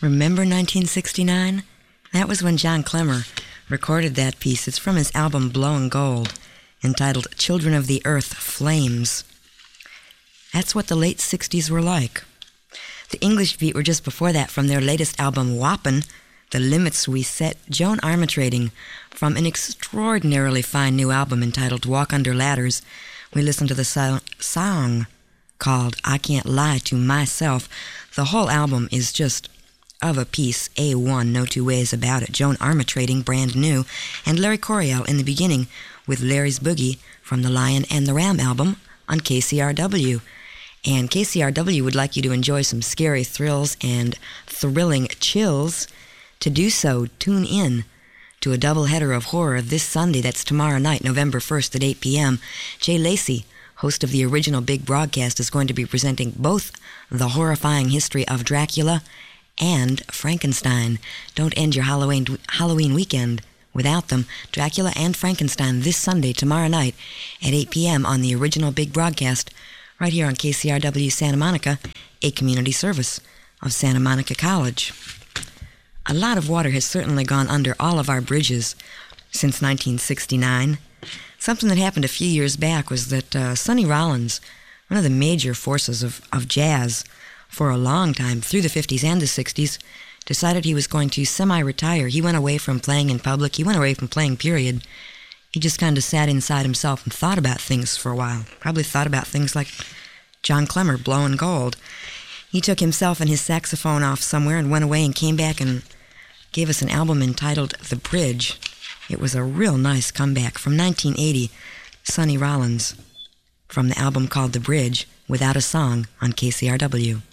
Remember 1969? That was when John Clemmer recorded that piece. It's from his album Blowin' Gold, entitled Children of the Earth Flames. That's what the late 60s were like. The English Beat were just before that from their latest album Whoppin', The Limits We Set, Joan Armatrading from an extraordinarily fine new album entitled Walk Under Ladders. We listened to the song called I Can't Lie to Myself. The whole album is just of a piece, A1, no two ways about it. Joan Armatrading, brand new, and Larry Coryell in the beginning with Larry's Boogie from the Lion and the Ram album on KCRW. And KCRW would like you to enjoy some scary thrills and thrilling chills. To do so, tune in to a doubleheader of horror this Sunday. That's tomorrow night, November 1st at 8 p.m. Jay Lacey, host of the original Big Broadcast, is going to be presenting both The Horrifying History of Dracula and Frankenstein. Don't end your Halloween weekend without them. Dracula and Frankenstein this Sunday, tomorrow night at 8 p.m. on the original Big Broadcast, right here on KCRW Santa Monica, a community service of Santa Monica College. A lot of water has certainly gone under all of our bridges since 1969. Something that happened a few years back was that Sonny Rollins, one of the major forces of jazz for a long time, through the 50s and the 60s, decided he was going to semi-retire. He went away from playing in public. He went away from playing, period. He just kind of sat inside himself and thought about things for a while. Probably thought about things like John Clemmer, Blowin' Gold. He took himself and his saxophone off somewhere and went away and came back and gave us an album entitled The Bridge. It was a real nice comeback from 1980. Sonny Rollins from the album called The Bridge, Without a Song on KCRW.